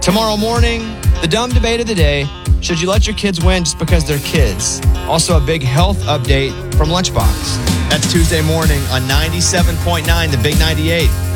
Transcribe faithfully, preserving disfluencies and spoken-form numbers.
Tomorrow morning, the dumb debate of the day. Should you let your kids win just because they're kids? Also a big health update from Lunchbox. That's Tuesday morning on ninety-seven point nine, The Big ninety-eight.